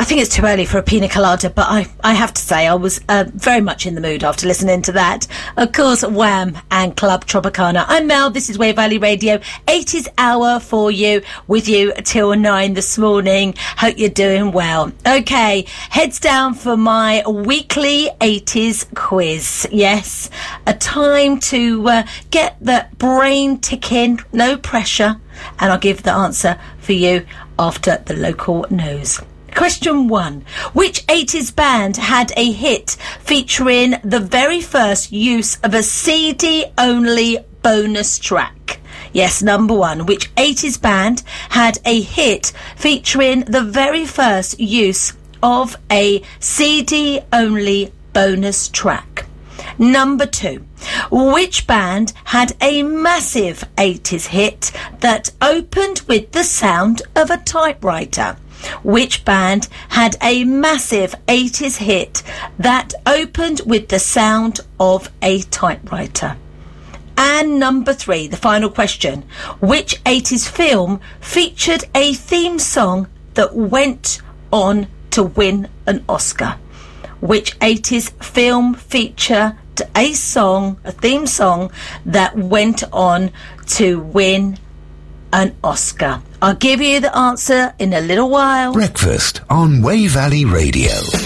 I think it's too early for a pina colada, but I have to say I was very much in the mood after listening to that. Of course, Wham! And Club Tropicana. I'm Mel, this is Wave Valley Radio, 80s hour for you, with you till 9 this morning. Hope you're doing well. Okay, heads down for my weekly 80s quiz. Yes, a time to get the brain ticking, no pressure, and I'll give the answer for you after the local news. Question 1. Which 80s band had a hit featuring the very first use of a CD-only bonus track? Yes, number 1. Which 80s band had a hit featuring the very first use of a CD-only bonus track? Number 2. Which band had a massive 80s hit that opened with the sound of a typewriter? Which band had a massive 80s hit that opened with the sound of a typewriter? And number 3, the final question. Which 80s film featured a theme song that went on to win an Oscar? Which 80s film featured a theme song that went on to win an Oscar? I'll give you the answer in a little while. Breakfast on Wave Valley Radio.